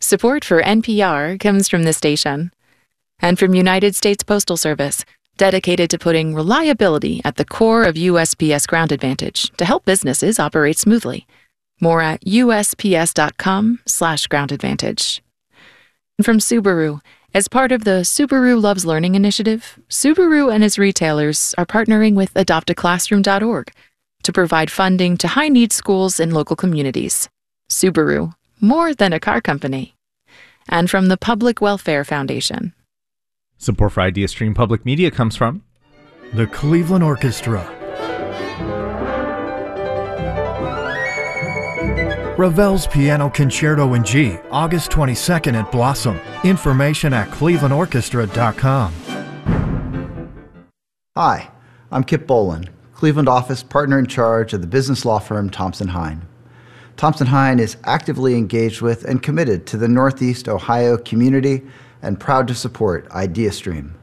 Support for NPR comes from this station and from United States Postal Service, dedicated to putting reliability at the core of USPS Ground Advantage to help businesses operate smoothly. More at usps.com/groundadvantage. And from Subaru, as part of the Subaru Loves Learning initiative, Subaru and its retailers are partnering with adoptaclassroom.org to provide funding to high-need schools in local communities. Subaru, more than a car company. And from the Public Welfare Foundation. Support for IdeaStream Public Media comes from the Cleveland Orchestra, Ravel's Piano Concerto in G, August 22nd at Blossom. Information at clevelandorchestra.com. Hi, I'm Kip Bolin, Cleveland office partner in charge of the business law firm Thompson Hine. Thompson Hine is actively engaged with and committed to the Northeast Ohio community and proud to support IdeaStream.